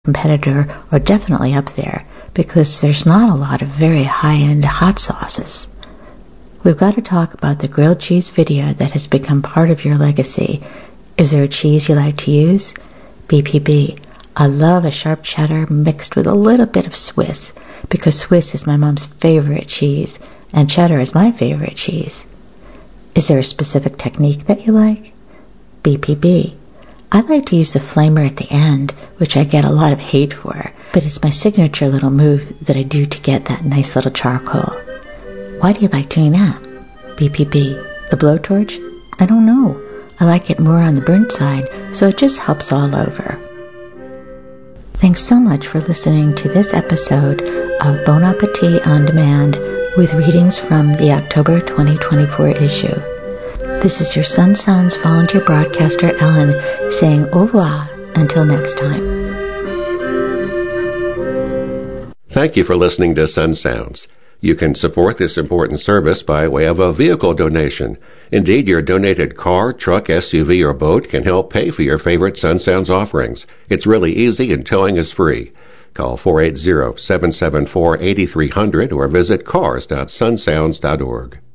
competitor, or definitely up there, because there's not a lot of very high-end hot sauces. We've got to talk about the grilled cheese video that has become part of your legacy. Is there a cheese you like to use? BPB. I love a sharp cheddar mixed with a little bit of Swiss, because Swiss is my mom's favorite cheese, and cheddar is my favorite cheese. Is there a specific technique that you like? BPB. I like to use the flamer at the end, which I get a lot of hate for, but it's my signature little move that I do to get that nice little charcoal. Why do you like doing that? BPB. The blowtorch? I don't know. I like it more on the burnt side, so it just helps all over. Thanks so much for listening to this episode of Bon Appetit On Demand with readings from the October 2024 issue. This is your Sun Sounds volunteer broadcaster, Ellen, saying au revoir until next time. Thank you for listening to Sun Sounds. You can support this important service by way of a vehicle donation. Indeed, your donated car, truck, SUV, or boat can help pay for your favorite Sun Sounds offerings. It's really easy and towing is free. Call 480-774-8300 or visit cars.sunsounds.org.